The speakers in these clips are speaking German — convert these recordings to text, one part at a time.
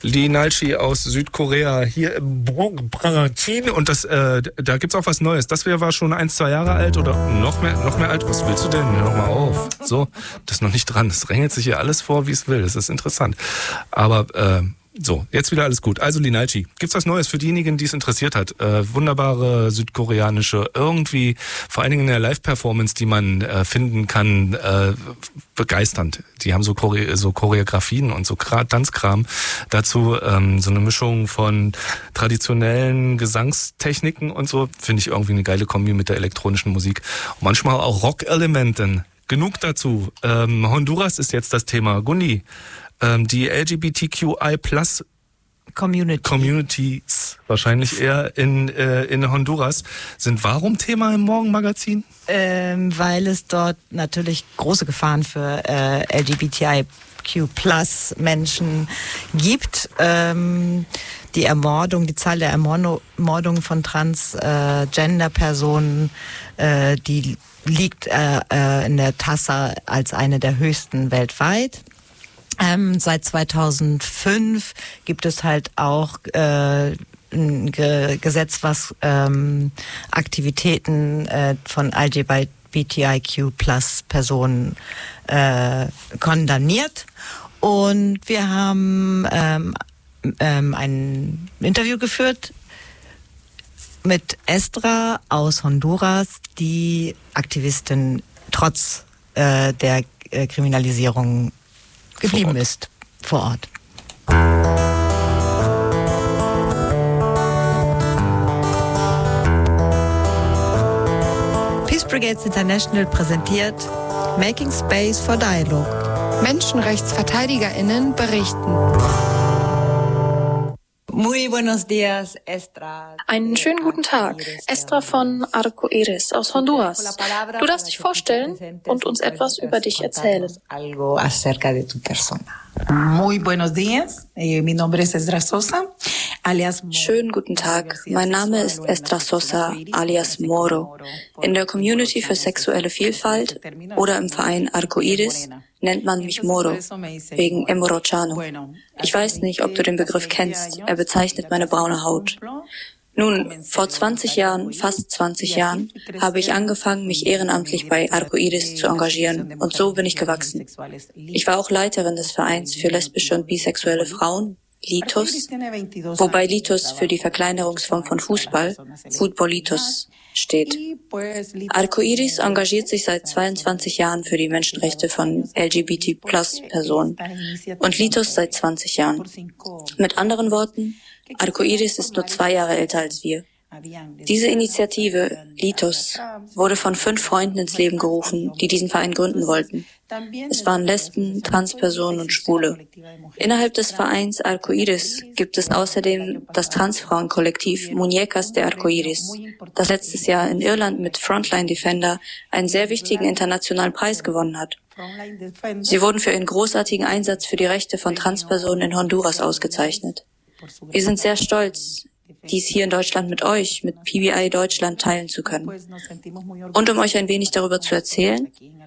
Lee Nalchi aus Südkorea hier im Brangachin und da gibt's auch was Neues. Das war schon 1-2 Jahre alt oder noch mehr alt. Was willst du denn? Hör doch mal auf. So, das ist noch nicht dran. Das drängelt sich hier alles vor, wie es will. Das ist interessant. Aber so, jetzt wieder alles gut. Also Lee Nalchi, gibt's was Neues für diejenigen, die es interessiert hat? Wunderbare südkoreanische, irgendwie, vor allen Dingen in der Live-Performance, die man finden kann, begeisternd. Die haben so Choreografien und so Tanzkram. Dazu so eine Mischung von traditionellen Gesangstechniken und so. Finde ich irgendwie eine geile Kombi mit der elektronischen Musik. Und manchmal auch Rock-Elementen. Genug dazu. Honduras ist jetzt das Thema. Gundi, die LGBTQI+ Communities, wahrscheinlich eher in Honduras, sind warum Thema im Morgenmagazin? Weil es dort natürlich große Gefahren für LGBTIQ+ Menschen gibt. Die Zahl der Ermordungen von Transgender-Personen, die liegt in der TASA als eine der höchsten weltweit. Seit 2005 gibt es halt auch ein Gesetz, was Aktivitäten von LGBTIQ+ Personen kondamniert. Und wir haben ein Interview geführt mit Estra aus Honduras, die Aktivistin trotz der Kriminalisierung geblieben ist vor Ort. Peace Brigades International präsentiert Making Space for Dialogue. MenschenrechtsverteidigerInnen berichten. Muy buenos días, Estra. Einen schönen guten Tag. Estra von Arco Iris aus Honduras. Du darfst dich vorstellen und uns etwas über dich erzählen. Algo acerca de tu persona. Muy buenos días. Mi nombre es Estra Sosa, alias Moro. Schönen guten Tag. Mein Name ist Estra Sosa, alias Moro. In der Community für sexuelle Vielfalt oder im Verein Arco Iris nennt man mich Moro, wegen Emorochano. Ich weiß nicht, ob du den Begriff kennst. Er bezeichnet meine braune Haut. Nun, vor 20 Jahren, fast 20 Jahren, habe ich angefangen, mich ehrenamtlich bei Arco Iris zu engagieren. Und so bin ich gewachsen. Ich war auch Leiterin des Vereins für lesbische und bisexuelle Frauen, Litos, wobei Litos für die Verkleinerungsform von Fußball, Futbolitos, steht. Arco Iris engagiert sich seit 22 Jahren für die Menschenrechte von LGBT+-Personen und Litos seit 20 Jahren. Mit anderen Worten, Arco Iris ist nur 2 Jahre älter als wir. Diese Initiative, Litos, wurde von 5 Freunden ins Leben gerufen, die diesen Verein gründen wollten. Es waren Lesben, Transpersonen und Schwule. Innerhalb des Vereins Arco Iris gibt es außerdem das Transfrauenkollektiv Muñecas de Arco Iris, das letztes Jahr in Irland mit Frontline Defender einen sehr wichtigen internationalen Preis gewonnen hat. Sie wurden für ihren großartigen Einsatz für die Rechte von Transpersonen in Honduras ausgezeichnet. Wir sind sehr stolz, dies hier in Deutschland mit euch, mit PBI Deutschland teilen zu können. Und um euch ein wenig darüber zu erzählen,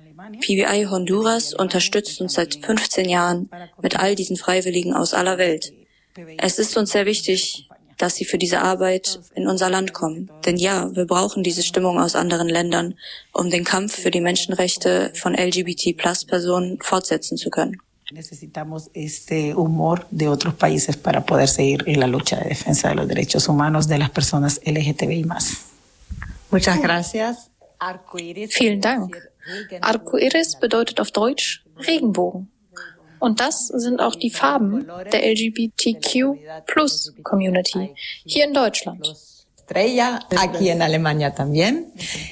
PBI Honduras unterstützt uns seit 15 Jahren mit all diesen Freiwilligen aus aller Welt. Es ist uns sehr wichtig, dass sie für diese Arbeit in unser Land kommen. Denn ja, wir brauchen diese Stimmung aus anderen Ländern, um den Kampf für die Menschenrechte von LGBT+-Personen fortsetzen zu können. Necesitamos este humor de otros países para poder seguir en la lucha de defensa de los derechos humanos de las personas LGTBI+. Muchas gracias. Vielen Dank. Arco Iris bedeutet auf Deutsch Regenbogen. Und das sind auch die Farben der LGBTQ+-Community hier in Deutschland. Estrella, aquí en Alemania también.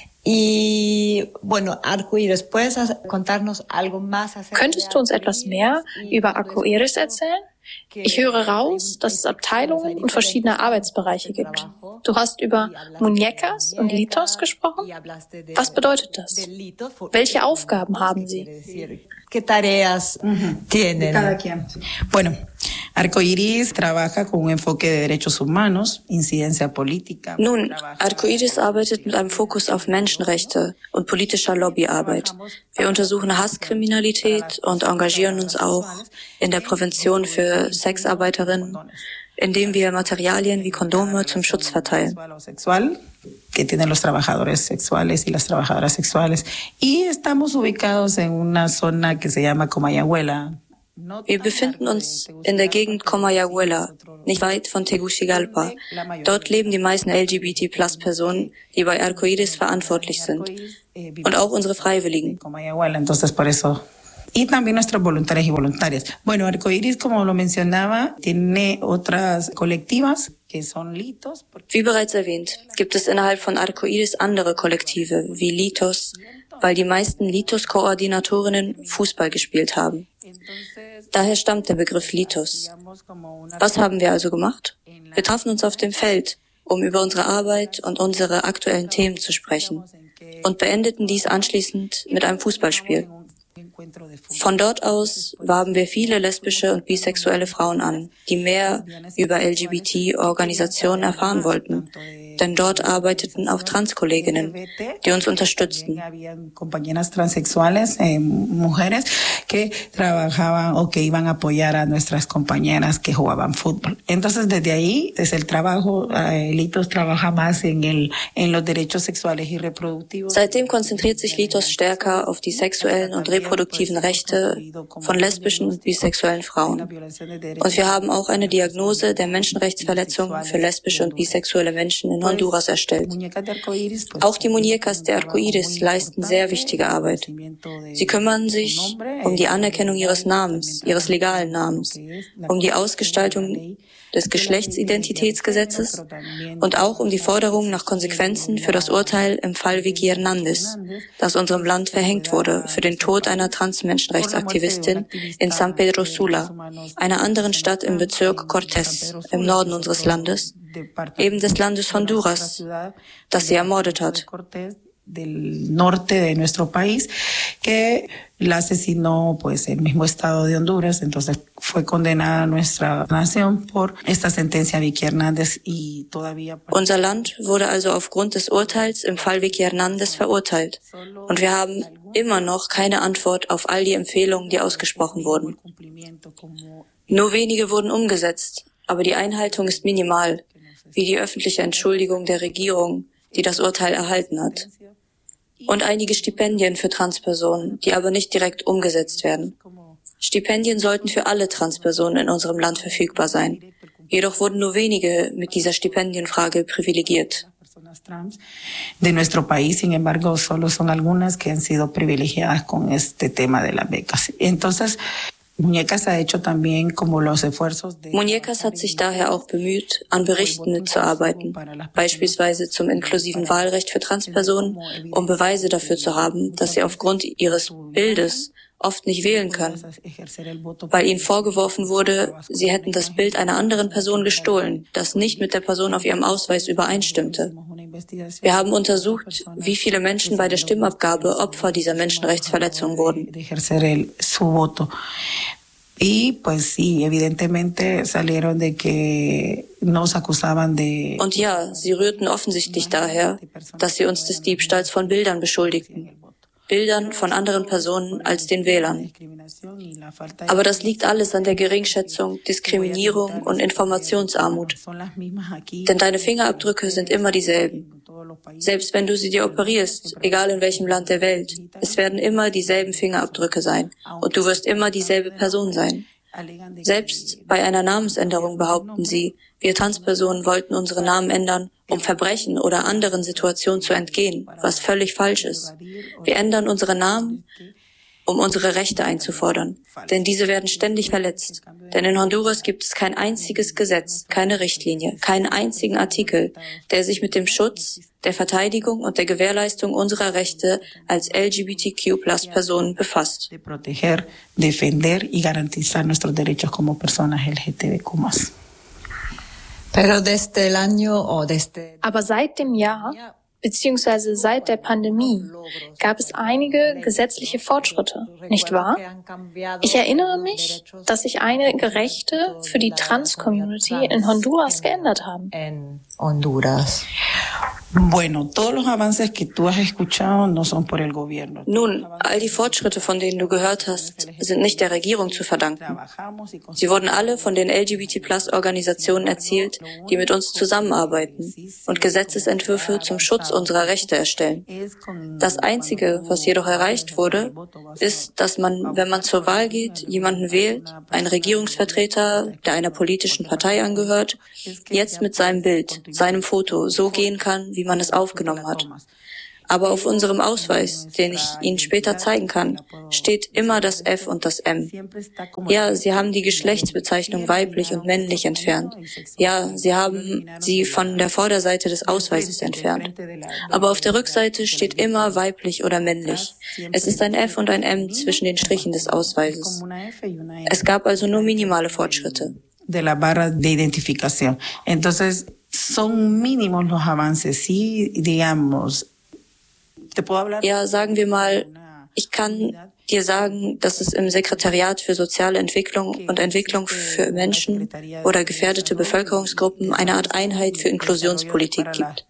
Y bueno, Arco Iris, ¿puedes contarnos algo más acerca? Könntest du uns etwas mehr über Arco Iris erzählen? Ich höre raus, dass es Abteilungen und verschiedene Arbeitsbereiche gibt. Du hast über Muñecas und Litos gesprochen. Was bedeutet das? Welche Aufgaben haben sie? ¿Qué tareas tienen? Bueno, Arcoiris trabaja con un enfoque de derechos humanos, incidencia política. Nun, Arcoiris arbeitet mit einem Fokus auf Menschenrechte und politischer Lobbyarbeit. Wir untersuchen Hasskriminalität und engagieren uns auch in der Prävention für Sexarbeiterinnen, indem wir Materialien wie Kondome zum Schutz verteilen. Que tienen los trabajadores sexuales y las trabajadoras sexuales. Y estamos ubicados en una zona que se llama Comayagüela. Wir befinden uns in der Gegend Comayagüela, nicht weit von Tegucigalpa. Dort leben die meisten LGBT+-Personen, die bei Arcoiris verantwortlich sind. Und auch unsere Freiwilligen. Y también nuestros voluntarios y voluntarias. Bueno, Arcoiris, como lo mencionaba, tiene otras colectivas que son Litos. Wie bereits erwähnt, gibt es innerhalb von Arcoiris andere Kollektive wie Litos, weil die meisten Litos-Koordinatorinnen Fußball gespielt haben. Daher stammt der Begriff Litos. Was haben wir also gemacht? Wir trafen uns auf dem Feld, um über unsere Arbeit und unsere aktuellen Themen zu sprechen und beendeten dies anschließend mit einem Fußballspiel. Von dort aus warben wir viele lesbische und bisexuelle Frauen an, die mehr über LGBT-Organisationen erfahren wollten. Denn dort arbeiteten auch Trans-Kolleginnen, die uns unterstützten. Compañeras transexuales, mujeres que trabajaban o que iban a apoyar a nuestras compañeras que jugaban fútbol. Entonces, desde ahí, desde el trabajo, Litos trabaja más en los derechos sexuales y reproductivos. Seitdem konzentriert sich Litos stärker auf die sexuellen und reproduktiven Rechte von lesbischen und bisexuellen Frauen. Und wir haben auch eine Diagnose der Menschenrechtsverletzung für lesbische und bisexuelle Menschen in Honduras erstellt. Auch die Muñecas de Arcoiris leisten sehr wichtige Arbeit. Sie kümmern sich um die Anerkennung ihres Namens, ihres legalen Namens, um die Ausgestaltung des Geschlechtsidentitätsgesetzes und auch um die Forderung nach Konsequenzen für das Urteil im Fall Vicky Hernández, das unserem Land verhängt wurde für den Tod einer Transmenschenrechtsaktivistin in San Pedro Sula, einer anderen Stadt im Bezirk Cortés im Norden unseres Landes, eben des Landes Honduras, das sie ermordet hat. Del norte de nuestro país, que la asesinó pues el mismo estado de Honduras, entonces fue condenada nuestra nación por esta sentencia Vicky Hernández y todavía... Unser Land wurde also aufgrund des Urteils im Fall Vicky Hernández verurteilt und wir haben immer noch keine Antwort auf all die Empfehlungen, die ausgesprochen wurden. Nur wenige wurden umgesetzt, aber die Einhaltung ist minimal, wie die öffentliche Entschuldigung der Regierung, die das Urteil erhalten hat. Und einige Stipendien für Transpersonen, die aber nicht direkt umgesetzt werden. Stipendien sollten für alle Transpersonen in unserem Land verfügbar sein. Jedoch wurden nur wenige mit dieser Stipendienfrage privilegiert. De nuestro país, sin embargo, solo son algunas que han sido privilegiadas con este tema de las becas. Entonces, Muñecas hat sich daher auch bemüht, an Berichten mitzuarbeiten, beispielsweise zum inklusiven Wahlrecht für Transpersonen, um Beweise dafür zu haben, dass sie aufgrund ihres Bildes oft nicht wählen können, weil ihnen vorgeworfen wurde, sie hätten das Bild einer anderen Person gestohlen, das nicht mit der Person auf ihrem Ausweis übereinstimmte. Wir haben untersucht, wie viele Menschen bei der Stimmabgabe Opfer dieser Menschenrechtsverletzungen wurden. Y pues sí, evidentemente salieron de que nos acusaban de... Und ja, sie rührten offensichtlich daher, dass sie uns des Diebstahls von Bildern beschuldigten. Bildern von anderen Personen als den Wählern. Aber das liegt alles an der Geringschätzung, Diskriminierung und Informationsarmut. Denn deine Fingerabdrücke sind immer dieselben. Selbst wenn du sie dir operierst, egal in welchem Land der Welt, es werden immer dieselben Fingerabdrücke sein und du wirst immer dieselbe Person sein. Selbst bei einer Namensänderung behaupten sie, wir Transpersonen wollten unsere Namen ändern, um Verbrechen oder anderen Situationen zu entgehen, was völlig falsch ist. Wir ändern unsere Namen, um unsere Rechte einzufordern, denn diese werden ständig verletzt. Denn in Honduras gibt es kein einziges Gesetz, keine Richtlinie, keinen einzigen Artikel, der sich mit dem Schutz, der Verteidigung und der Gewährleistung unserer Rechte als LGBTQ+-Personen befasst. Defender y garantizar nuestros derechos como personas LGBTQ+. Pero desde el año o desde... Aber seit dem Jahr beziehungsweise seit der Pandemie gab es einige gesetzliche Fortschritte, nicht wahr? Ich erinnere mich, dass sich einige Rechte für die Trans-Community in Honduras geändert haben. Bueno, todos los avances que tú has escuchado no son por el gobierno. Nun, all die Fortschritte, von denen du gehört hast, sind nicht der Regierung zu verdanken. Sie wurden alle von den LGBT-Plus-Organisationen erzielt, die mit uns zusammenarbeiten und Gesetzesentwürfe zum Schutz unserer Rechte erstellen. Das Einzige, was jedoch erreicht wurde, ist, dass man, wenn man zur Wahl geht, jemanden wählt, einen Regierungsvertreter, der einer politischen Partei angehört, jetzt mit seinem Bild, seinem Foto so gehen kann, wie man es aufgenommen hat. Aber auf unserem Ausweis, den ich Ihnen später zeigen kann, steht immer das F und das M. Ja, Sie haben die Geschlechtsbezeichnung weiblich und männlich entfernt. Ja, Sie haben sie von der Vorderseite des Ausweises entfernt. Aber auf der Rückseite steht immer weiblich oder männlich. Es ist ein F und ein M zwischen den Strichen des Ausweises. Es gab also nur minimale Fortschritte. De la barra de identificación. Entonces, son mínimos los avances, sí, digamos. Ja, sagen wir mal, ich kann dir sagen, dass es im Sekretariat für soziale Entwicklung und Entwicklung für Menschen oder gefährdete Bevölkerungsgruppen eine Art Einheit für Inklusionspolitik gibt.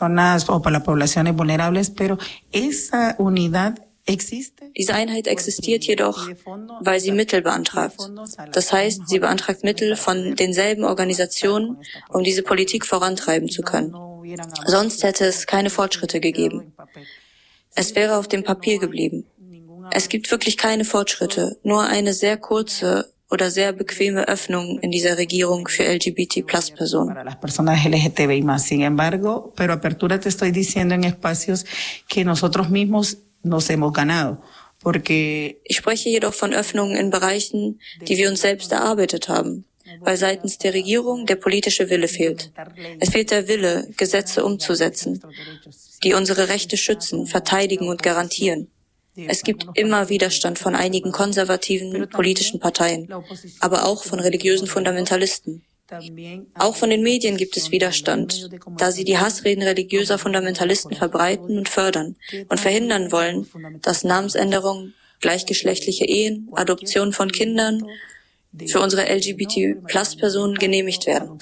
Diese Einheit existiert jedoch, weil sie Mittel beantragt. Das heißt, sie beantragt Mittel von denselben Organisationen, um diese Politik vorantreiben zu können. Sonst hätte es keine Fortschritte gegeben. Es wäre auf dem Papier geblieben. Es gibt wirklich keine Fortschritte, nur eine sehr kurze oder sehr bequeme Öffnung in dieser Regierung für LGBT-Plus-Personen. Sin embargo, pero apertura te estoy diciendo en espacios que nosotros mismos nos hemos ganado. Ich spreche jedoch von Öffnungen in Bereichen, die wir uns selbst erarbeitet haben, weil seitens der Regierung der politische Wille fehlt. Es fehlt der Wille, Gesetze umzusetzen, die unsere Rechte schützen, verteidigen und garantieren. Es gibt immer Widerstand von einigen konservativen politischen Parteien, aber auch von religiösen Fundamentalisten. Auch von den Medien gibt es Widerstand, da sie die Hassreden religiöser Fundamentalisten verbreiten und fördern und verhindern wollen, dass Namensänderungen, gleichgeschlechtliche Ehen, Adoption von Kindern für unsere LGBT-Plus-Personen genehmigt werden.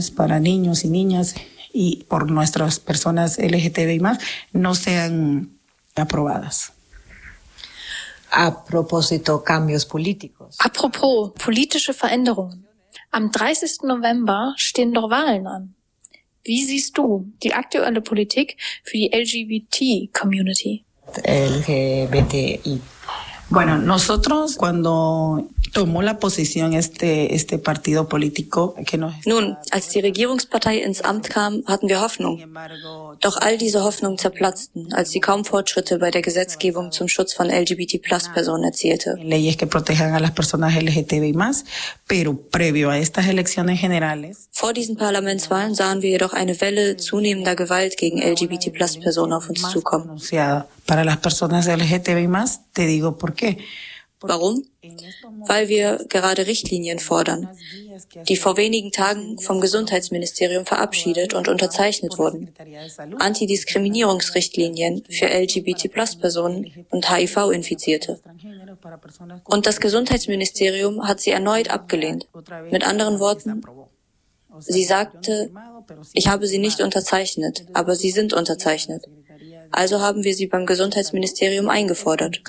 Y por nuestras personas LGTBI más no sean aprobadas. Apropos politische Veränderungen. Am 30. November stehen doch Wahlen an. Wie siehst du die aktuelle Politik für die LGBT-Community? LGBTI. Bueno, nosotros cuando tomó la posición este partido político que nos... Nun, als die Regierungspartei ins Amt kam, hatten wir Hoffnung. Doch all diese Hoffnungen zerplatzten, als sie kaum Fortschritte bei der Gesetzgebung zum Schutz von LGBT-Plus-Personen erzielte. Leyes que protejan a las personas LGTBI+, pero previo a estas elecciones generales... Vor diesen Parlamentswahlen sahen wir jedoch eine Welle zunehmender Gewalt gegen LGBT-Plus-Personen auf uns zukommen. Para las personas LGTBI+, te digo por qué. Warum? Weil wir gerade Richtlinien fordern, die vor wenigen Tagen vom Gesundheitsministerium verabschiedet und unterzeichnet wurden. Antidiskriminierungsrichtlinien für LGBT-Plus-Personen und HIV-Infizierte. Und das Gesundheitsministerium hat sie erneut abgelehnt. Mit anderen Worten, sie sagte, ich habe sie nicht unterzeichnet, aber sie sind unterzeichnet. Also haben wir sie beim Gesundheitsministerium eingefordert.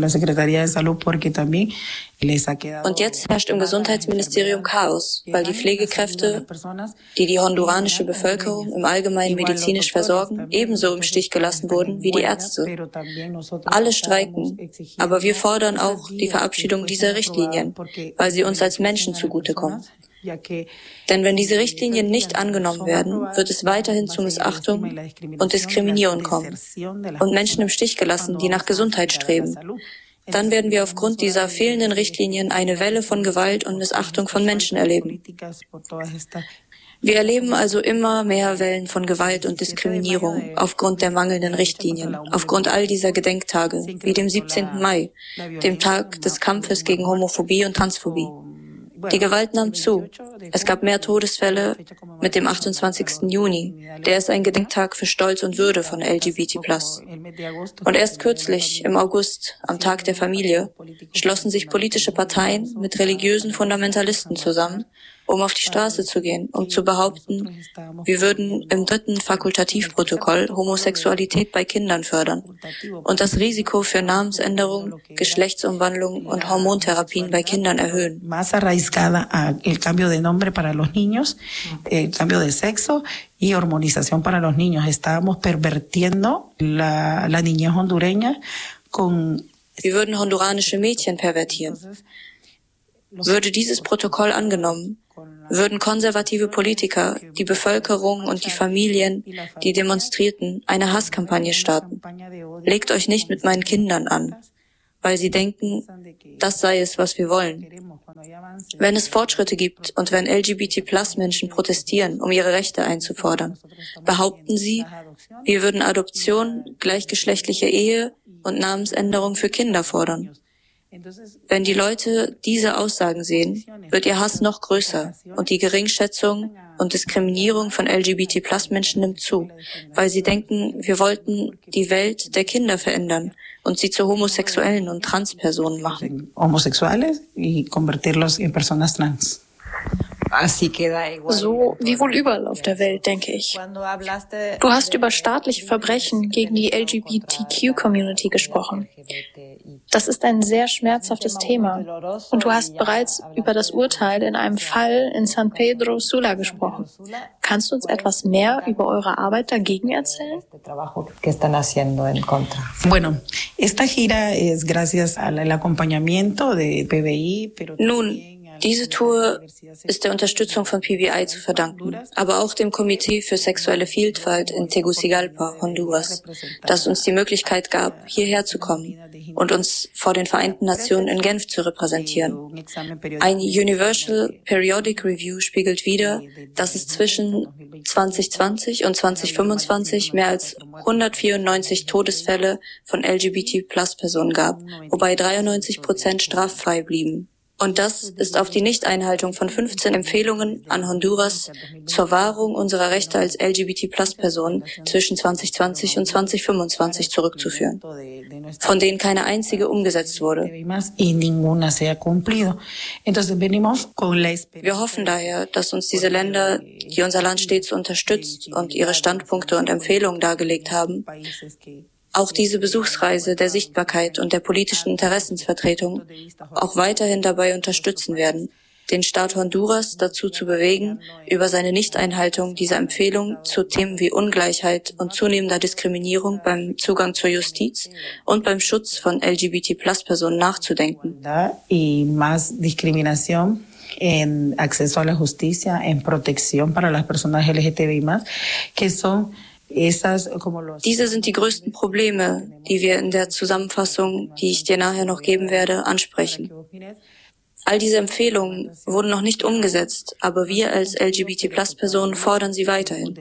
Und jetzt herrscht im Gesundheitsministerium Chaos, weil die Pflegekräfte, die die honduranische Bevölkerung im Allgemeinen medizinisch versorgen, ebenso im Stich gelassen wurden wie die Ärzte. Alle streiken, aber wir fordern auch die Verabschiedung dieser Richtlinien, weil sie uns als Menschen zugutekommen. Denn wenn diese Richtlinien nicht angenommen werden, wird es weiterhin zu Missachtung und Diskriminierung kommen und Menschen im Stich gelassen, die nach Gesundheit streben. Dann werden wir aufgrund dieser fehlenden Richtlinien eine Welle von Gewalt und Missachtung von Menschen erleben. Wir erleben also immer mehr Wellen von Gewalt und Diskriminierung aufgrund der mangelnden Richtlinien, aufgrund all dieser Gedenktage, wie dem 17. Mai, dem Tag des Kampfes gegen Homophobie und Transphobie. Die Gewalt nahm zu. Es gab mehr Todesfälle mit dem 28. Juni. Der ist ein Gedenktag für Stolz und Würde von LGBT+. Und erst kürzlich, im August, am Tag der Familie, schlossen sich politische Parteien mit religiösen Fundamentalisten zusammen, um auf die Straße zu gehen, um zu behaupten, wir würden im 3. Fakultativprotokoll Homosexualität bei Kindern fördern und das Risiko für Namensänderung, Geschlechtsumwandlung und Hormontherapien bei Kindern erhöhen. Más arraigada al cambio de nombre para los niños, el cambio de sexo y hormonización para los niños. Estábamos pervertiendo la niñez hondureña con... Wir würden honduranische Mädchen pervertieren. Würde dieses Protokoll angenommen, würden konservative Politiker, die Bevölkerung und die Familien, die demonstrierten, eine Hasskampagne starten. Legt euch nicht mit meinen Kindern an, weil sie denken, das sei es, was wir wollen. Wenn es Fortschritte gibt und wenn LGBT-Plus-Menschen protestieren, um ihre Rechte einzufordern, behaupten sie, wir würden Adoption, gleichgeschlechtliche Ehe und Namensänderung für Kinder fordern. Wenn die Leute diese Aussagen sehen, wird ihr Hass noch größer und die Geringschätzung und Diskriminierung von LGBT-Plus-Menschen nimmt zu, weil sie denken, wir wollten die Welt der Kinder verändern und sie zu Homosexuellen und Transpersonen machen. Homosexuales y convertirlos en personas trans. So wie wohl überall auf der Welt, denke ich. Du hast über staatliche Verbrechen gegen die LGBTQ-Community gesprochen. Das ist ein sehr schmerzhaftes Thema. Und du hast bereits über das Urteil in einem Fall in San Pedro Sula gesprochen. Kannst du uns etwas mehr über eure Arbeit dagegen erzählen? Bueno, esta gira es gracias al acompañamiento de PBI, pero Nun, diese Tour ist der Unterstützung von PBI zu verdanken, aber auch dem Komitee für sexuelle Vielfalt in Tegucigalpa, Honduras, das uns die Möglichkeit gab, hierher zu kommen und uns vor den Vereinten Nationen in Genf zu repräsentieren. Ein Universal Periodic Review spiegelt wider, dass es zwischen 2020 und 2025 mehr als 194 Todesfälle von LGBT-Plus-Personen gab, wobei 93% straffrei blieben. Und das ist auf die Nichteinhaltung von 15 Empfehlungen an Honduras zur Wahrung unserer Rechte als LGBT-Plus-Personen zwischen 2020 und 2025 zurückzuführen, von denen keine einzige umgesetzt wurde. Wir hoffen daher, dass uns diese Länder, die unser Land stets unterstützt und ihre Standpunkte und Empfehlungen dargelegt haben, auch diese Besuchsreise der Sichtbarkeit und der politischen Interessensvertretung auch weiterhin dabei unterstützen werden, den Staat Honduras dazu zu bewegen, über seine Nichteinhaltung dieser Empfehlung zu Themen wie Ungleichheit und zunehmender Diskriminierung beim Zugang zur Justiz und beim Schutz von LGBT-Plus-Personen nachzudenken. En acceso a la justicia, en protección para las personas LGTBI+, que son Diese sind die größten Probleme, die wir in der Zusammenfassung, die ich dir nachher noch geben werde, ansprechen. All diese Empfehlungen wurden noch nicht umgesetzt, aber wir als LGBT-Plus-Personen fordern sie weiterhin.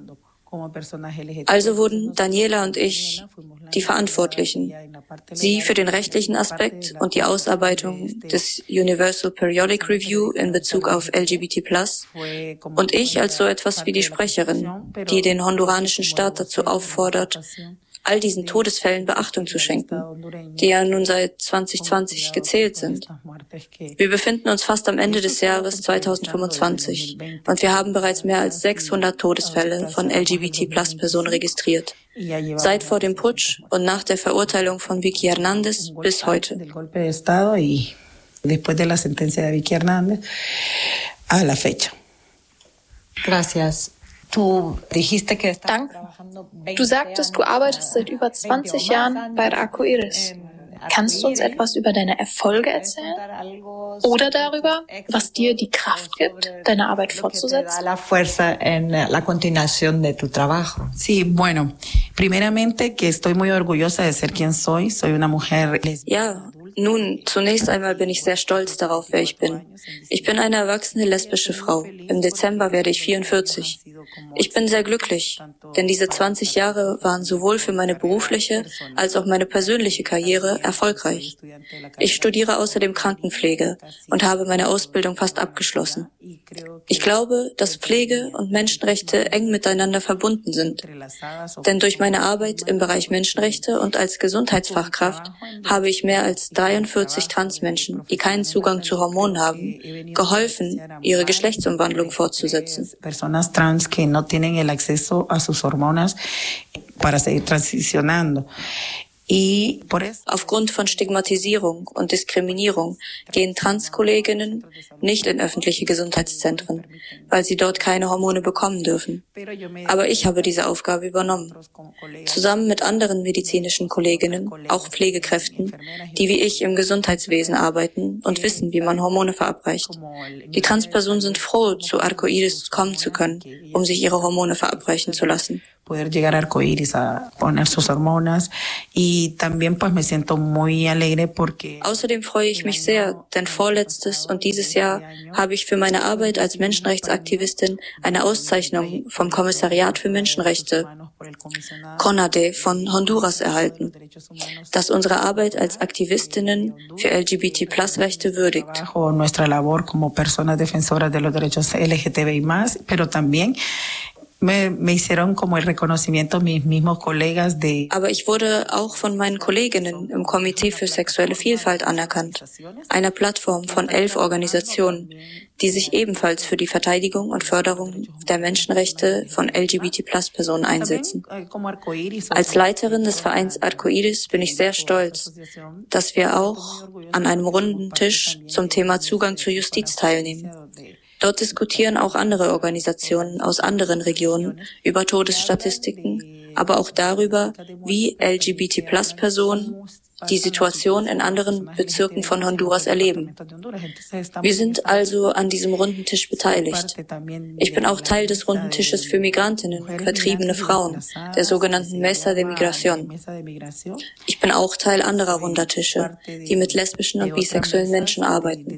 Also wurden Daniela und ich die Verantwortlichen, sie für den rechtlichen Aspekt und die Ausarbeitung des Universal Periodic Review in Bezug auf LGBT+, und ich als so etwas wie die Sprecherin, die den honduranischen Staat dazu auffordert, all diesen Todesfällen Beachtung zu schenken, die ja nun seit 2020 gezählt sind. Wir befinden uns fast am Ende des Jahres 2025 und wir haben bereits mehr als 600 Todesfälle von LGBT-Plus-Personen registriert. Seit vor dem Putsch und nach der Verurteilung von Vicky Hernández bis heute. Gracias. Danke. Du sagtest, du arbeitest seit über 20 Jahren bei Arcoiris. Kannst du uns etwas über deine Erfolge erzählen? Oder darüber, was dir die Kraft gibt, deine Arbeit fortzusetzen? Sí, bueno, primeramente que estoy muy orgullosa de ser quien soy. Soy una mujer lesbiana. Ja, nun, zunächst einmal bin ich sehr stolz darauf, wer ich bin. Ich bin eine erwachsene lesbische Frau. Im Dezember werde ich 44. Ich bin sehr glücklich, denn diese 20 Jahre waren sowohl für meine berufliche als auch meine persönliche Karriere erfolgreich. Ich studiere außerdem Krankenpflege und habe meine Ausbildung fast abgeschlossen. Ich glaube, dass Pflege und Menschenrechte eng miteinander verbunden sind. Denn durch meine Arbeit im Bereich Menschenrechte und als Gesundheitsfachkraft habe ich mehr als 43 Transmenschen, die keinen Zugang zu Hormonen haben, geholfen, ihre Geschlechtsumwandlung fortzusetzen. Personas trans que no tienen el acceso a sus hormonas para seguir transicionando. Aufgrund von Stigmatisierung und Diskriminierung gehen Trans-Kolleginnen nicht in öffentliche Gesundheitszentren, weil sie dort keine Hormone bekommen dürfen. Aber ich habe diese Aufgabe übernommen. Zusammen mit anderen medizinischen Kolleginnen, auch Pflegekräften, die wie ich im Gesundheitswesen arbeiten und wissen, wie man Hormone verabreicht. Die Transpersonen sind froh, zu Arcoiris kommen zu können, um sich ihre Hormone verabreichen zu lassen. Poder llegar a Arcoiris a poner sus hormonas y también pues me siento muy alegre porque Außerdem freue ich mich sehr, denn vorletztes und dieses Jahr habe ich für meine Arbeit als Menschenrechtsaktivistin eine Auszeichnung vom Kommissariat für Menschenrechte CONADE von Honduras erhalten, das unsere Arbeit als Aktivistinnen für LGBT+-Rechte würdigt. Nuestra labor como personas defensoras de los derechos LGTBI+, pero también me hicieron como el reconocimiento mis mismos colegas de. Aber ich wurde auch von meinen Kolleginnen im Komitee für sexuelle Vielfalt anerkannt, einer Plattform von 11 Organisationen, die sich ebenfalls für die Verteidigung und Förderung der Menschenrechte von LGBT+-Personen einsetzen. Als Leiterin des Vereins Arcoiris bin ich sehr stolz, dass wir auch an einem runden Tisch zum Thema Zugang zur Justiz teilnehmen. Dort diskutieren auch andere Organisationen aus anderen Regionen über Todesstatistiken, aber auch darüber, wie LGBT+-Personen die Situation in anderen Bezirken von Honduras erleben. Wir sind also an diesem runden Tisch beteiligt. Ich bin auch Teil des runden Tisches für Migrantinnen und vertriebene Frauen, der sogenannten Mesa de Migración. Ich bin auch Teil anderer runder Tische, die mit lesbischen und bisexuellen Menschen arbeiten.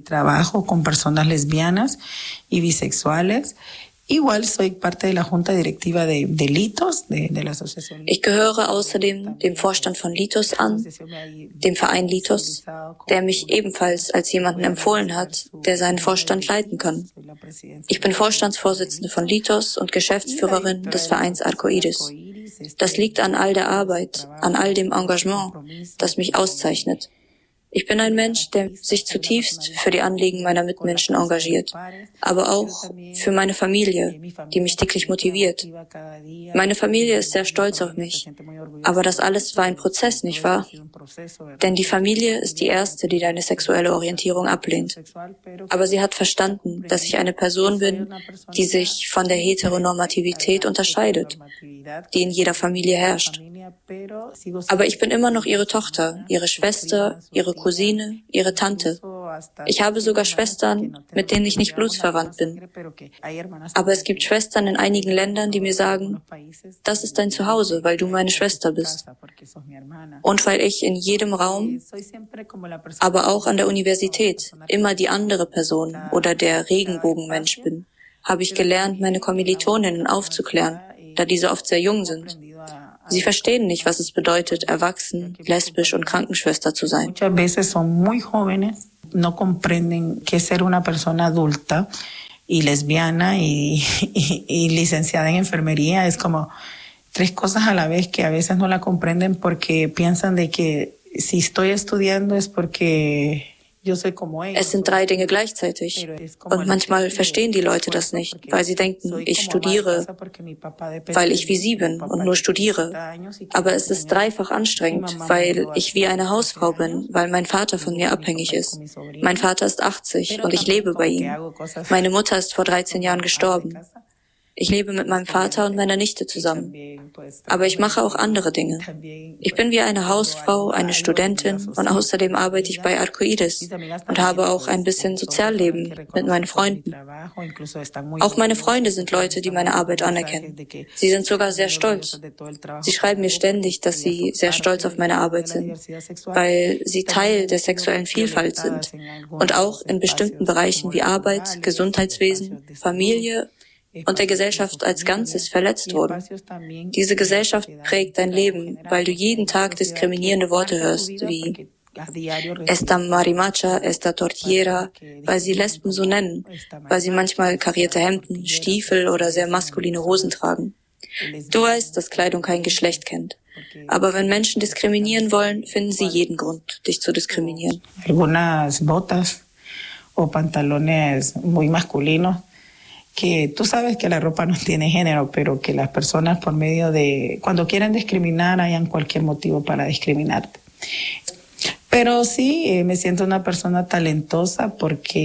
Igual soy parte de la Junta Directiva de LITOS, de la Asociación. Ich gehöre außerdem dem Vorstand von LITOS an, dem Verein LITOS, der mich ebenfalls als jemanden empfohlen hat, der seinen Vorstand leiten kann. Ich bin Vorstandsvorsitzende von LITOS und Geschäftsführerin des Vereins Arcoiris. Das liegt an all der Arbeit, an all dem Engagement, das mich auszeichnet. Ich bin ein Mensch, der sich zutiefst für die Anliegen meiner Mitmenschen engagiert, aber auch für meine Familie, die mich täglich motiviert. Meine Familie ist sehr stolz auf mich, aber das alles war ein Prozess, nicht wahr? Denn die Familie ist die erste, die deine sexuelle Orientierung ablehnt. Aber sie hat verstanden, dass ich eine Person bin, die sich von der Heteronormativität unterscheidet, die in jeder Familie herrscht. Aber ich bin immer noch ihre Tochter, ihre Schwester, ihre Cousine, ihre Tante. Ich habe sogar Schwestern, mit denen ich nicht blutsverwandt bin. Aber es gibt Schwestern in einigen Ländern, die mir sagen, das ist dein Zuhause, weil du meine Schwester bist. Und weil ich in jedem Raum, aber auch an der Universität, immer die andere Person oder der Regenbogenmensch bin, habe ich gelernt, meine Kommilitoninnen aufzuklären, da diese oft sehr jung sind. Sie verstehen nicht, was es bedeutet, erwachsen, lesbisch und Krankenschwester zu sein. Muchas veces son muy jóvenes, no comprenden que ser una persona adulta y lesbiana y licenciada en enfermería es como tres cosas a la vez que a veces no la comprenden porque piensan de que si estoy estudiando es porque Es sind 3 Dinge gleichzeitig. Und manchmal verstehen die Leute das nicht, weil sie denken, ich studiere, weil ich wie sie bin und nur studiere. Aber es ist dreifach anstrengend, weil ich wie eine Hausfrau bin, weil mein Vater von mir abhängig ist. Mein Vater ist 80 und ich lebe bei ihm. Meine Mutter ist vor 13 Jahren gestorben. Ich lebe mit meinem Vater und meiner Nichte zusammen. Aber ich mache auch andere Dinge. Ich bin wie eine Hausfrau, eine Studentin und außerdem arbeite ich bei Arcoiris und habe auch ein bisschen Sozialleben mit meinen Freunden. Auch meine Freunde sind Leute, die meine Arbeit anerkennen. Sie sind sogar sehr stolz. Sie schreiben mir ständig, dass sie sehr stolz auf meine Arbeit sind, weil sie Teil der sexuellen Vielfalt sind und auch in bestimmten Bereichen wie Arbeit, Gesundheitswesen, Familie und der Gesellschaft als Ganzes verletzt wurden. Diese Gesellschaft prägt dein Leben, weil du jeden Tag diskriminierende Worte hörst, wie Esta marimacha, esta tortiera, weil sie Lesben so nennen, weil sie manchmal karierte Hemden, Stiefel oder sehr maskuline Hosen tragen. Du weißt, dass Kleidung kein Geschlecht kennt. Aber wenn Menschen diskriminieren wollen, finden sie jeden Grund, dich zu diskriminieren. Algunas botas o pantalones muy masculinos, que tú sabes que la ropa no tiene género, pero que las personas por medio de, cuando quieren discriminar, hayan cualquier motivo para discriminarte. Pero sí, me siento una persona talentosa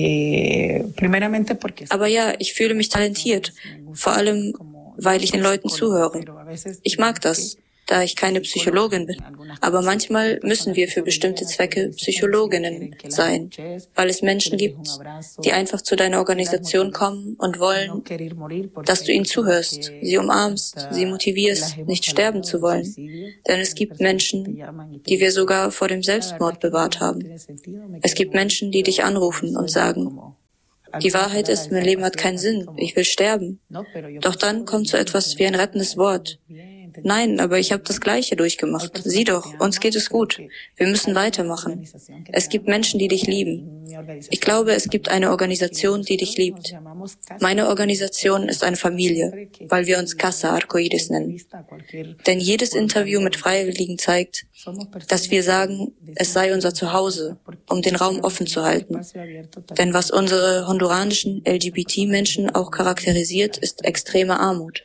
primeramente porque... Aber ja, ich fühle mich talentiert, vor allem, weil ich den Leuten zuhöre. Ich mag das, da ich keine Psychologin bin. Aber manchmal müssen wir für bestimmte Zwecke Psychologinnen sein, weil es Menschen gibt, die einfach zu deiner Organisation kommen und wollen, dass du ihnen zuhörst, sie umarmst, sie motivierst, nicht sterben zu wollen. Denn es gibt Menschen, die wir sogar vor dem Selbstmord bewahrt haben. Es gibt Menschen, die dich anrufen und sagen, die Wahrheit ist, mein Leben hat keinen Sinn, ich will sterben. Doch dann kommt so etwas wie ein rettendes Wort. Nein, aber ich habe das Gleiche durchgemacht. Sieh doch, uns geht es gut. Wir müssen weitermachen. Es gibt Menschen, die dich lieben. Ich glaube, es gibt eine Organisation, die dich liebt. Meine Organisation ist eine Familie, weil wir uns Casa Arcoiris nennen. Denn jedes Interview mit Freiwilligen zeigt, dass wir sagen, es sei unser Zuhause, um den Raum offen zu halten. Denn was unsere honduranischen LGBT-Menschen auch charakterisiert, ist extreme Armut.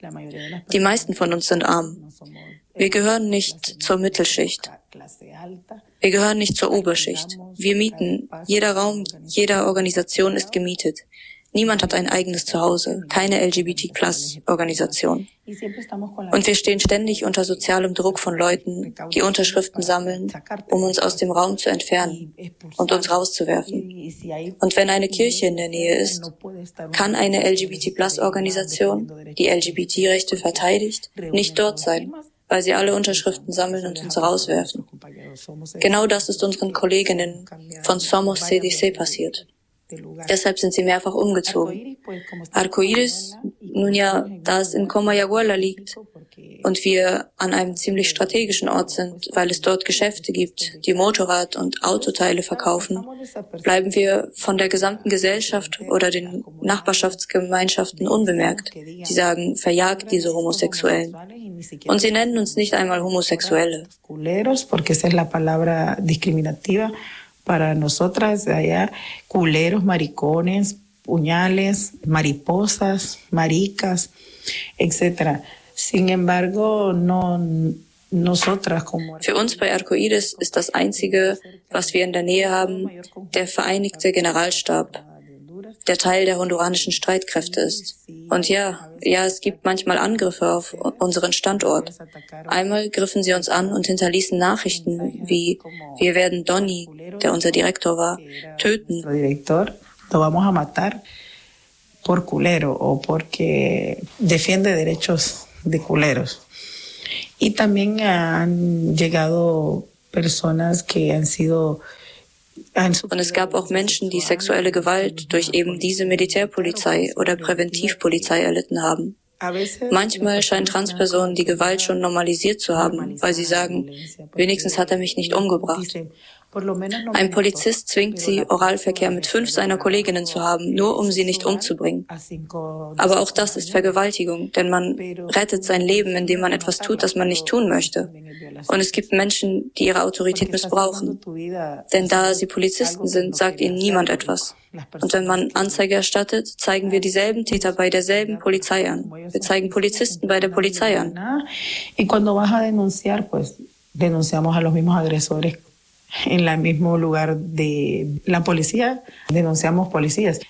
Die meisten von uns sind arm. Wir gehören nicht zur Mittelschicht. Wir gehören nicht zur Oberschicht. Wir mieten. Jeder Raum, jeder Organisation ist gemietet. Niemand hat ein eigenes Zuhause, keine LGBT+-Organisation. Und wir stehen ständig unter sozialem Druck von Leuten, die Unterschriften sammeln, um uns aus dem Raum zu entfernen und uns rauszuwerfen. Und wenn eine Kirche in der Nähe ist, kann eine LGBT+-Organisation, die LGBT-Rechte verteidigt, nicht dort sein, weil sie alle Unterschriften sammeln und uns rauswerfen. Genau das ist unseren Kolleginnen von Somos CDC passiert. Deshalb sind sie mehrfach umgezogen. Arcoiris, nun ja, da es in Comayagüela liegt und wir an einem ziemlich strategischen Ort sind, weil es dort Geschäfte gibt, die Motorrad- und Autoteile verkaufen, bleiben wir von der gesamten Gesellschaft oder den Nachbarschaftsgemeinschaften unbemerkt. Sie sagen, verjagt diese Homosexuellen. Und sie nennen uns nicht einmal Homosexuelle. Para nosotras allá, culeros, maricones, puñales, mariposas, maricas, etc. Sin embargo, nosotras como... Für uns bei Arcoiris ist das Einzige, was wir in der Nähe haben, der Vereinigte Generalstab, der Teil der honduranischen Streitkräfte ist. Und ja, es gibt manchmal Angriffe auf unseren Standort. Einmal griffen sie uns an und hinterließen Nachrichten wie, wir werden Donny, der unser Direktor war, töten. Lo vamos a matar por culero o porque defiende derechos de culeros. Y también han llegado personas que han sido... Und es gab auch Menschen, die sexuelle Gewalt durch eben diese Militärpolizei oder Präventivpolizei erlitten haben. Manchmal scheinen Transpersonen die Gewalt schon normalisiert zu haben, weil sie sagen, wenigstens hat er mich nicht umgebracht. Ein Polizist zwingt sie, Oralverkehr mit 5 seiner Kolleginnen zu haben, nur um sie nicht umzubringen. Aber auch das ist Vergewaltigung, denn man rettet sein Leben, indem man etwas tut, das man nicht tun möchte. Und es gibt Menschen, die ihre Autorität missbrauchen. Denn da sie Polizisten sind, sagt ihnen niemand etwas. Und wenn man Anzeige erstattet, zeigen wir dieselben Täter bei derselben Polizei an. Wir zeigen Polizisten bei der Polizei an. Y cuando vas a denunciar, pues denunciamos a los mismos agresores en el mismo lugar de la policía, denunciamos policías.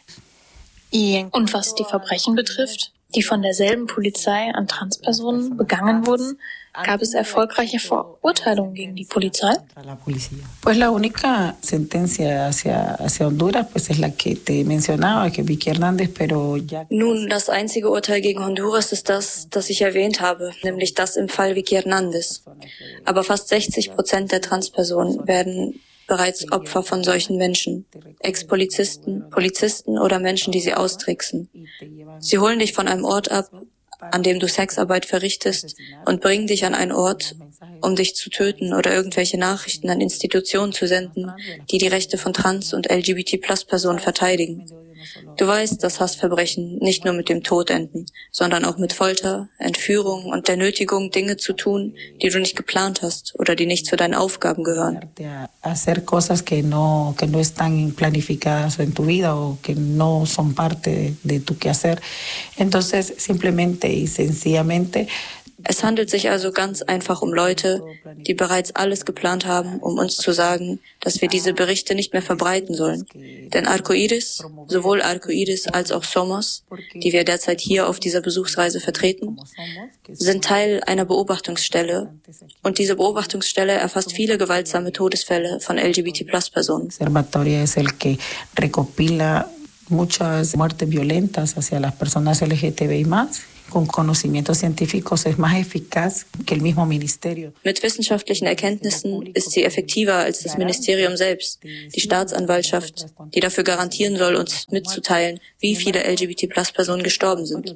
Und was die Verbrechen betrifft, die von derselben Polizei an Transpersonen begangen wurden, gab es erfolgreiche Verurteilungen gegen die Polizei? Pues la única sentencia hacia Honduras pues es la que te mencionaba, que Vicky Hernández, pero ya... Nun, das einzige Urteil gegen Honduras ist das ich erwähnt habe, nämlich das im Fall Vicky Hernández. Aber fast 60% der Transpersonen werden bereits Opfer von solchen Menschen, Ex-Polizisten, Polizisten oder Menschen, die sie austricksen. Sie holen dich von einem Ort ab, an dem du Sexarbeit verrichtest, und bringen dich an einen Ort, um dich zu töten oder irgendwelche Nachrichten an Institutionen zu senden, die die Rechte von Trans- und LGBT-Plus-Personen verteidigen. Du weißt, dass Hassverbrechen nicht nur mit dem Tod enden, sondern auch mit Folter, Entführung und der Nötigung, Dinge zu tun, die du nicht geplant hast oder die nicht zu deinen Aufgaben gehören. Hacer cosas que no están planificadas en tu vida o que no son parte de tu quehacer. Entonces, simplemente y sencillamente. Es handelt sich also ganz einfach um Leute, die bereits alles geplant haben, um uns zu sagen, dass wir diese Berichte nicht mehr verbreiten sollen. Denn Arcoiris, sowohl Arcoiris als auch Somos, die wir derzeit hier auf dieser Besuchsreise vertreten, sind Teil einer Beobachtungsstelle. Und diese Beobachtungsstelle erfasst viele gewaltsame Todesfälle von LGBT-Plus-Personen. Muchas muertes violentas hacia las personas LGTBI+. Con conocimientos científicos es más eficaz que el mismo ministerio. Mit wissenschaftlichen Erkenntnissen ist sie effektiver als das Ministerium selbst, die Staatsanwaltschaft, die dafür garantieren soll, uns mitzuteilen, wie viele LGBT-Plus-Personen gestorben sind.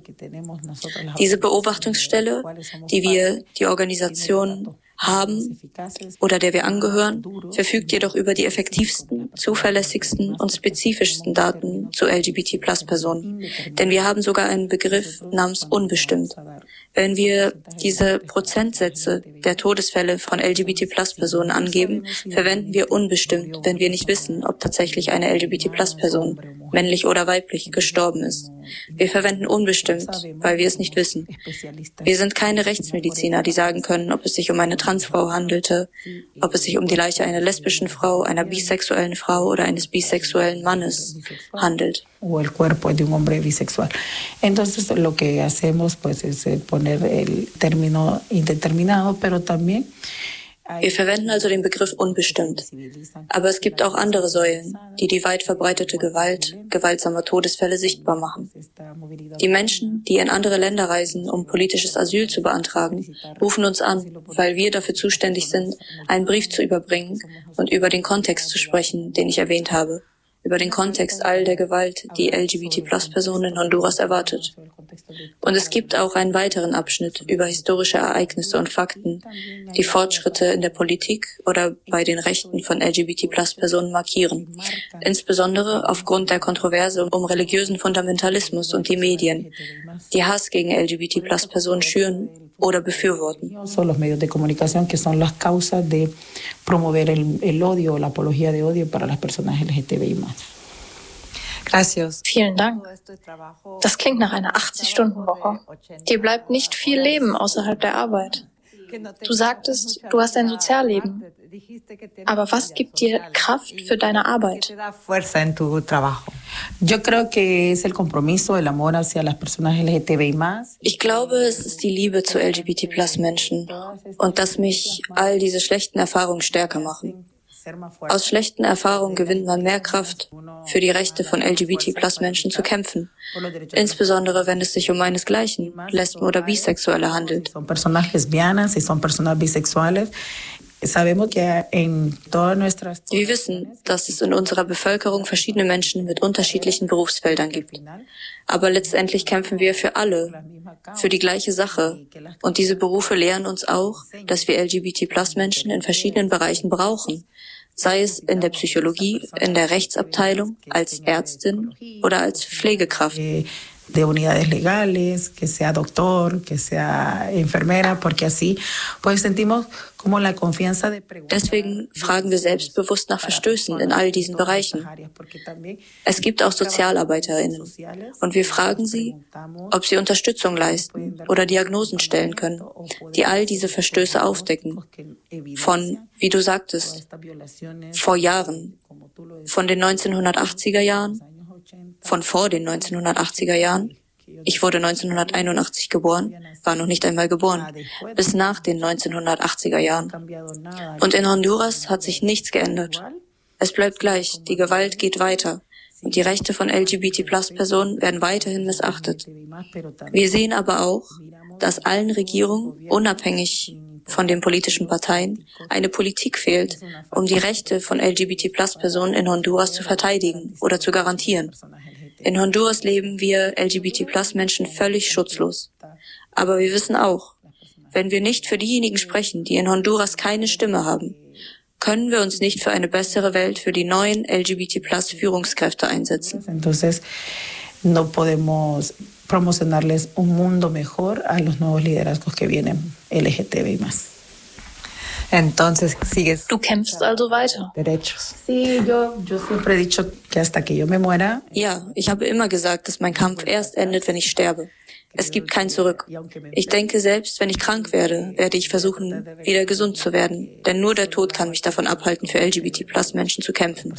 Diese Beobachtungsstelle, die Organisation haben oder der wir angehören, verfügt jedoch über die effektivsten, zuverlässigsten und spezifischsten Daten zu LGBT-Plus-Personen. Denn wir haben sogar einen Begriff namens unbestimmt. Wenn wir diese Prozentsätze der Todesfälle von LGBT-Plus-Personen angeben, verwenden wir unbestimmt, wenn wir nicht wissen, ob tatsächlich eine LGBT-Plus-Person, männlich oder weiblich, gestorben ist. Wir verwenden unbestimmt, weil wir es nicht wissen. Wir sind keine Rechtsmediziner, die sagen können, ob es sich um eine Transfrau handelte, ob es sich um die Leiche einer lesbischen Frau, einer bisexuellen Frau oder eines bisexuellen Mannes handelt. O el cuerpo de un hombre bisexual. Entonces, lo que hacemos, pues, es poner el término indeterminado, pero también. Wir verwenden also den Begriff unbestimmt. Aber es gibt auch andere Säulen, die die weit verbreitete Gewalt, gewaltsamer Todesfälle sichtbar machen. Die Menschen, die in andere Länder reisen, um politisches Asyl zu beantragen, rufen uns an, weil wir dafür zuständig sind, einen Brief zu überbringen und über den Kontext zu sprechen, den ich erwähnt habe. Über den Kontext all der Gewalt, die LGBT-Plus-Personen in Honduras erwartet. Und es gibt auch einen weiteren Abschnitt über historische Ereignisse und Fakten, die Fortschritte in der Politik oder bei den Rechten von LGBT-Plus-Personen markieren. Insbesondere aufgrund der Kontroverse um religiösen Fundamentalismus und die Medien, die Hass gegen LGBT-Plus-Personen schüren oder befürworten. Son los medios de comunicación que son las causas de promover el odio o la apología de odio para las personas LGTBI+. Gracias. Vielen Dank. Das klingt nach einer 80-Stunden-Woche. Dir bleibt nicht viel Leben außerhalb der Arbeit. Du sagtest, du hast ein Sozialleben. Aber was gibt dir Kraft für deine Arbeit? Ich glaube, es ist die Liebe zu LGBT-Plus-Menschen und dass mich all diese schlechten Erfahrungen stärker machen. Aus schlechten Erfahrungen gewinnt man mehr Kraft, für die Rechte von LGBT-Plus-Menschen zu kämpfen. Insbesondere, wenn es sich um meinesgleichen, Lesben oder Bisexuelle handelt. Wir wissen, dass es in unserer Bevölkerung verschiedene Menschen mit unterschiedlichen Berufsfeldern gibt. Aber letztendlich kämpfen wir für alle, für die gleiche Sache. Und diese Berufe lehren uns auch, dass wir LGBT-Plus-Menschen in verschiedenen Bereichen brauchen. Sei es in der Psychologie, in der Rechtsabteilung, als Ärztin oder als Pflegekraft. De unidades legales, que sea doctor, que sea enfermera, porque así pues sentimos como la confianza de preguntar. Deswegen fragen wir selbstbewusst nach Verstößen in all diesen Bereichen. Es gibt auch SozialarbeiterInnen und wir fragen sie, ob sie Unterstützung leisten oder Diagnosen stellen können, die all diese Verstöße aufdecken. Von, wie du sagtest, vor Jahren, von den 1980er Jahren, von vor den 1980er Jahren. Ich wurde 1981 geboren, war noch nicht einmal geboren, bis nach den 1980er Jahren. Und in Honduras hat sich nichts geändert. Es bleibt gleich, die Gewalt geht weiter und die Rechte von LGBT-Plus-Personen werden weiterhin missachtet. Wir sehen aber auch, dass allen Regierungen, unabhängig von den politischen Parteien, eine Politik fehlt, um die Rechte von LGBT-Plus-Personen in Honduras zu verteidigen oder zu garantieren. In Honduras leben wir LGBT-Plus-Menschen völlig schutzlos. Aber wir wissen auch, wenn wir nicht für diejenigen sprechen, die in Honduras keine Stimme haben, können wir uns nicht für eine bessere Welt für die neuen LGBT-Plus-Führungskräfte einsetzen. Entonces, no podemos promocionarles un mundo mejor a los nuevos liderazgos que vienen LGTBI+. Entonces, sigues. Du kämpfst also weiter. Derechos. Sí, yo siempre he dicho que hasta que yo me muera. Ja, ich habe immer gesagt, dass mein Kampf erst endet, wenn ich sterbe. Es gibt kein Zurück. Ich denke, selbst wenn ich krank werde, werde ich versuchen, wieder gesund zu werden. Denn nur der Tod kann mich davon abhalten, für LGBT-Plus-Menschen zu kämpfen.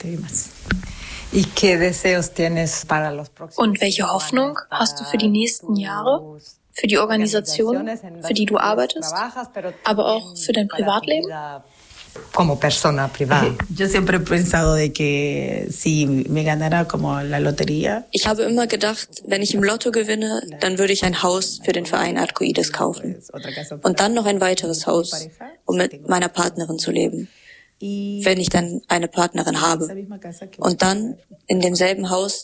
Und welche Hoffnung hast du für die nächsten Jahre? Für die Organisation, für die du arbeitest, aber auch für dein Privatleben? Como persona privada. Yo siempre he pensado de que si me ganara como la lotería. Ich habe immer gedacht, wenn ich im Lotto gewinne, dann würde ich ein Haus für den Verein Arcoides kaufen. Und dann noch ein weiteres Haus, um mit meiner Partnerin zu leben. Wenn ich dann eine Partnerin habe. Und dann in demselben Haus